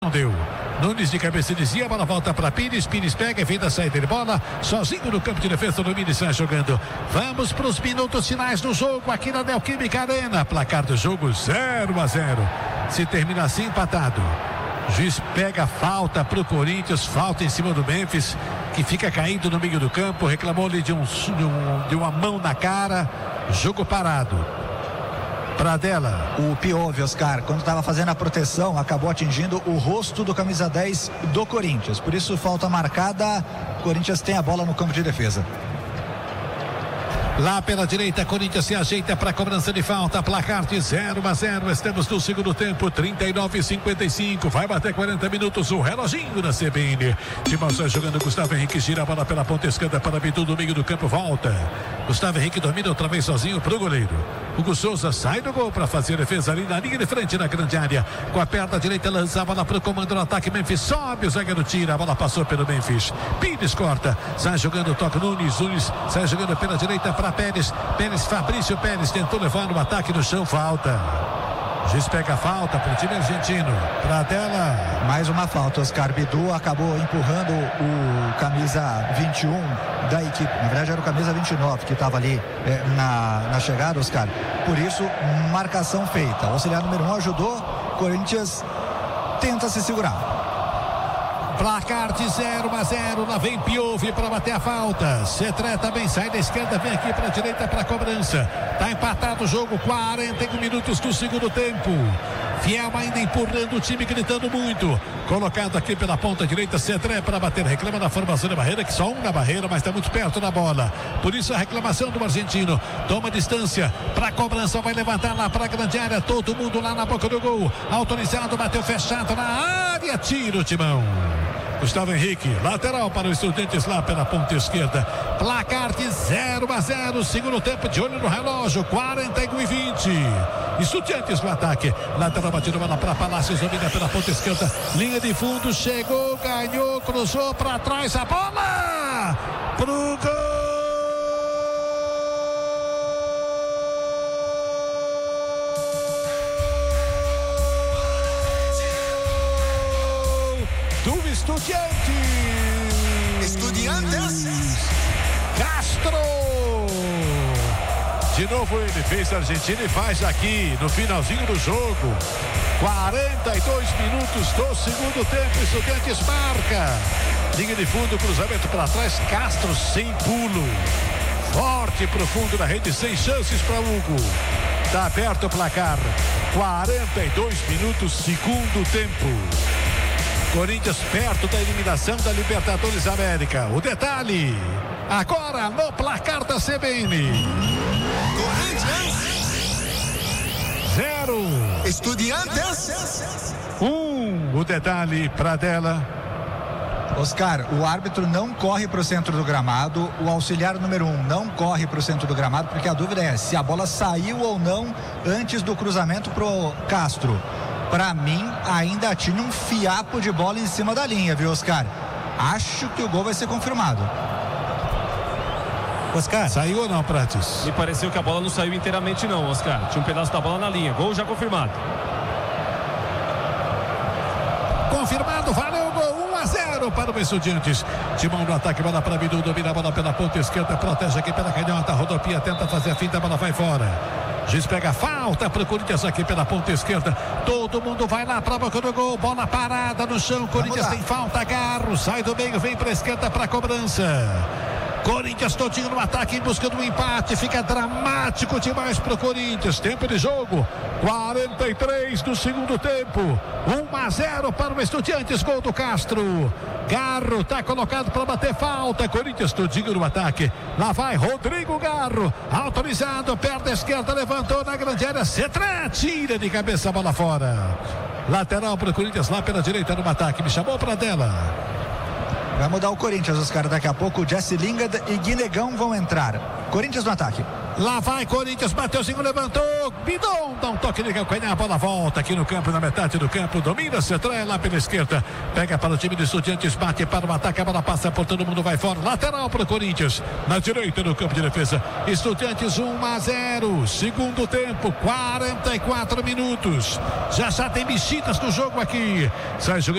Não deu. Nunes de cabeça desvia, a bola volta para Pires. Pires pega, vem da saída de bola. Sozinho no campo de defesa, o Nunes sai jogando. Vamos para os minutos finais do jogo aqui na Neoquímica Arena. Placar do jogo 0-0. Se termina assim, empatado. O juiz pega falta para o Corinthians, falta em cima do Memphis, que fica caído no meio do campo. Reclamou-lhe de uma mão na cara. Jogo parado. Pradella. O Piove, Oscar, quando estava fazendo a proteção, acabou atingindo o rosto do camisa 10 do Corinthians. Por isso, falta marcada. O Corinthians tem a bola no campo de defesa. Lá pela direita, Corinthians se ajeita para a cobrança de falta. Placar de 0-0. Estamos no segundo tempo, 39:55. Vai bater 40 minutos o reloginho da CBN. Timão sai jogando. Gustavo Henrique gira a bola pela ponta esquerda para Bidu do meio do campo. Volta. Gustavo Henrique domina outra vez sozinho para o goleiro. Hugo Souza sai do gol para fazer a defesa ali na linha de frente na grande área. Com a perna direita lança a bola para o comando no ataque. Memphis sobe, o zagueiro tira. A bola passou pelo Memphis. Pires corta. Sai jogando, toca Nunes. Nunes sai jogando pela direita para Pérez. Pérez, Fabrício Pérez tentou levar no ataque no chão. Falta. O juiz pega a falta para o time argentino. Pradella. Mais uma falta. Oscar Bidu acabou empurrando o camisa 21 da equipe. Na verdade era o camisa 29 que estava ali na chegada, Oscar. Por isso, marcação feita. O auxiliar número 1 ajudou. Corinthians tenta se segurar. Placar de 0-0. Lá vem Piove para bater a falta. Cetré também sai da esquerda, vem aqui para a direita para a cobrança. Está empatado o jogo, 41 minutos do segundo tempo. Fiel ainda empurrando o time, gritando muito. Colocado aqui pela ponta direita, Cetré para bater. Reclama da formação da barreira, que só um na barreira, mas está muito perto da bola. Por isso a reclamação do argentino. Toma distância para a cobrança, vai levantar lá para a grande área. Todo mundo lá na boca do gol. Autorizado, bateu fechado na área. Tira o Timão. Gustavo Henrique, lateral para os Estudiantes lá pela ponta esquerda. Placar de 0-0. Segundo tempo, de olho no relógio, 41:20. Estudiantes no ataque. Lateral batido, bola para Palácios, domina pela ponta esquerda. Linha de fundo, chegou, ganhou, cruzou para trás a bola. Pro gol. Do Estudiantes Castro. De novo ele fez a Argentina e faz aqui no finalzinho do jogo. 42 minutos do segundo tempo. Estudiantes marca. Linha de fundo, cruzamento para trás. Castro sem pulo. Forte, profundo na rede, sem chances para Hugo. Está aberto o placar. 42 minutos, segundo tempo. Corinthians perto da eliminação da Libertadores América. O detalhe, agora no placar da CBN. Corinthians 0. Estudiantes 1. O detalhe, Pradella. Oscar, o árbitro não corre para o centro do gramado. O auxiliar número 1 não corre para o centro do gramado, porque a dúvida é se a bola saiu ou não antes do cruzamento pro Castro. Para mim, ainda tinha um fiapo de bola em cima da linha, viu, Oscar? Acho que o gol vai ser confirmado. Oscar, saiu ou não, Prates? Me pareceu que a bola não saiu inteiramente não, Oscar. Tinha um pedaço da bola na linha. Gol já confirmado. Confirmado, valeu o gol. 1-0 para o Estudiantes. Timão no ataque, bola para Bidu, domina a bola pela ponta esquerda, protege aqui pela canhota, rodopia, tenta fazer a finta, a bola vai fora. Juiz pega falta para o Corinthians aqui pela ponta esquerda. Todo mundo vai lá para a boca do gol. Bola parada no chão. Corinthians tem falta. Garro sai do meio, vem para a esquerda para a cobrança. Corinthians todinho no ataque em busca do empate. Fica dramático demais para o Corinthians. Tempo de jogo 43 do segundo tempo. 1-0 para o Estudiantes. Gol do Castro. Garro está colocado para bater falta. Corinthians todinho no ataque. Lá vai Rodrigo Garro. Autorizado. Perna esquerda. Levantou na grande área. Cetré tira de cabeça a bola fora. Lateral para o Corinthians lá pela direita no ataque. Me chamou para dela. Vai mudar o Corinthians, Oscar. Daqui a pouco o Jesse Lingard e Guinegão vão entrar. Corinthians no ataque. Lá vai Corinthians, bateuzinho, levantou. Bidon, dá um toque de calcanhar, a bola volta aqui no campo, na metade do campo. Domina, Cetré lá pela esquerda. Pega para o time de Estudiantes, bate para o ataque, a bola passa por todo mundo, vai fora. Lateral para o Corinthians, na direita do campo de defesa. Estudiantes 1-0. Segundo tempo, 44 minutos. Já tem mexidas no jogo aqui. Sai jogando.